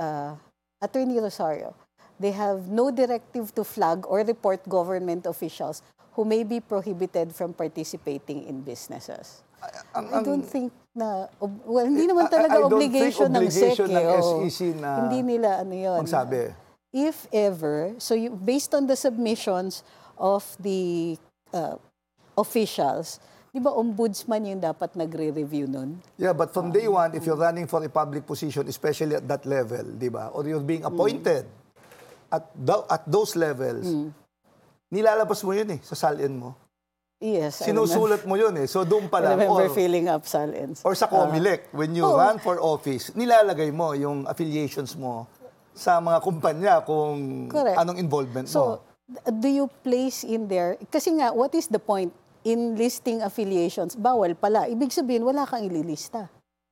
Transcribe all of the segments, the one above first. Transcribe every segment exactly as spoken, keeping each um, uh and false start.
uh, Attorney Rosario, they have no directive to flag or report government officials who may be prohibited from participating in businesses. Ang, I don't think na, well, hindi naman I- talaga I don't obligation, think obligation ng S E C. ng eh, S oo. E C na hindi nila ano yun. magsabi. If ever, so you, based on the submissions of the uh, officials, di ba ombudsman yung dapat nagre-review nun? Yeah, but from day one, if you're running for a public position, especially at that level, di ba, or you're being appointed at, tho- at those levels, nilalabas mo yun eh, sa salin mo. Yes. I Sinusulat mo yun eh. So doon pa remember, I lang. remember Or, filling up silence. or sa COMELEC, when you oh. run for office, nilalagay mo yung affiliations mo sa mga kumpanya kung Correct. anong involvement mo. So, do you place in there, kasi nga, what is the point in listing affiliations? Bawal pala. Ibig sabihin, wala kang ililista.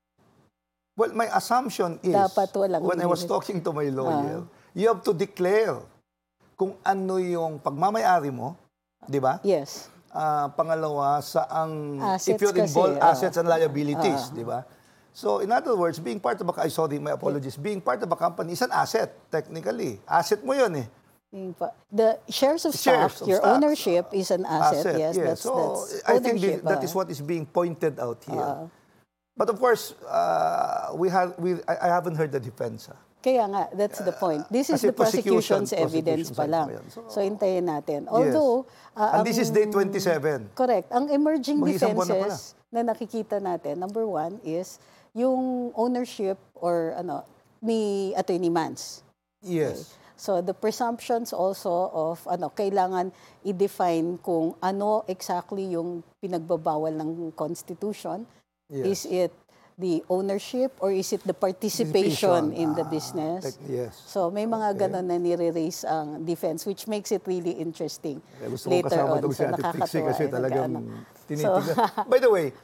Well, my assumption is, Dapat walang when I was ililista. talking to my lawyer, you have to declare kung ano yung pagmamayari mo, di ba? Yes. Ah, pangalawa, saang, Assets if you're kasi, involved, ah. assets and liabilities, di ba? So, in other words, being part of a, I sorry, my apologies, being part of a company is an asset, technically. Asset mo yun eh. Yung pa- The shares of Shares stock, of your stock. ownership is an asset. Yes, yes. that's, So, that's I think ownership. this, that ah. is what is being pointed out here. Ah. But of course, uh, we have, we, I, I haven't heard the defense. ah. Kaya nga, that's the point. This is Kasi the prosecution's prosecution- evidence pa prosecution lang. side mo yan. So, So, hintayin natin. Although, uh, And this is ang- day twenty-seven. Correct. Ang emerging Mag-isang buwan na pala. defenses na nakikita natin, number one is yung ownership or ano ni Attorney Mans. Yes. So the presumptions also of ano kailangan i-define kung ano exactly yung pinagbabawal ng Constitution. Is Yes. it the ownership or is it the participation, Participation. in the Ah, business? tec- yes. So may mga Okay. ganon na nire-raise ang defense which makes it really interesting Eh, gusto kong later kasama on. itong si So Ate Trixie nakakatuwa. kasi eh, talagang nag-ano. tinitignan. By the way,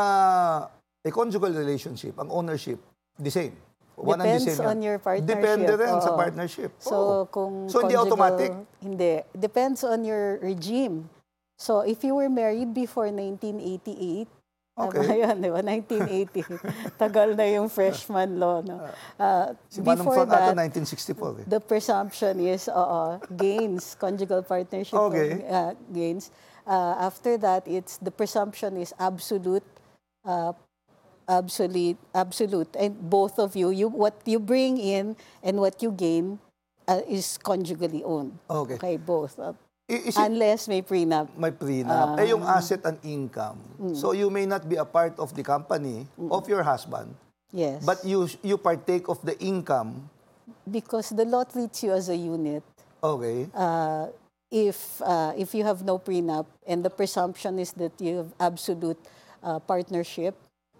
uh, a conjugal relationship, ang ownership, the same. One and the Depends same yan. on your partnership. Depende rin sa Oo. partnership. So, Oo. kung So, hindi conjugal- automatic? Hindi. Depends on your regime. So, if you were married before nineteen eighty-eight, Okay. tama yun, di ba? nineteen eighty. Tagal na yung freshman law. No? Uh, Si Manong before Fron ata that, nineteen sixty-four. Eh. the presumption is oo, gains, conjugal partnership Okay. uh, gains. Uh, after that, it's the presumption is absolute, uh, absolute, absolute, and both of you, you what you bring in and what you gain uh, is conjugally owned. Okay. Okay, both. Uh, I- Is it unless may prenup. may prenup? Ah. eh, yung asset and income. Mm. So, you may not be a part of the company of your husband, Yes. but you you partake of the income. because the law treats you as a unit. Okay. Uh, if uh, if you have no prenup and the presumption is that you have absolute uh, partnership,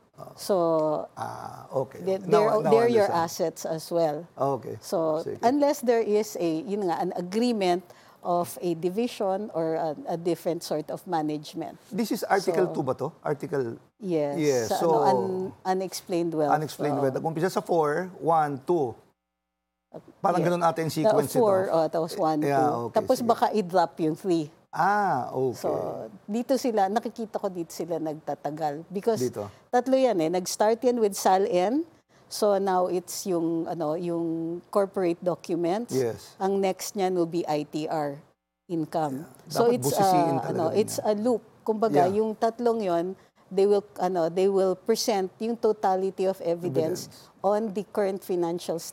so Ah, okay. they- Now- they're, now I they're your understand. assets as well. Okay. So Sige. unless there is a yun nga, an agreement of a division or a, a different sort of management. This is Article So- two ba to? Article Yes. Yes, sa so- ano, un- unexplained wealth. unexplained Oo. wealth. Nag-umpisa sa four, one, two. Parang Yeah. ganun ata yung The sequence four, ito. oh, tapos one, Yeah, two. okay, Tapos sige. baka i-drop yung three. Ah, okay. So, dito sila, nakikita ko dito sila nagtatagal. Because Dito. tatlo yan eh. Nag-start yan with S A L-N. So now it's yung, ano, yung corporate documents. Yes. Ang next niyan will be I T R, income. Yeah. So Dapat it's, busisiin uh, talaga ano, rin it's yan. a loop. Kumbaga, Yeah. yung tatlong yon they will, ano, they will present yung totality of evidence, Evidence. on the current financial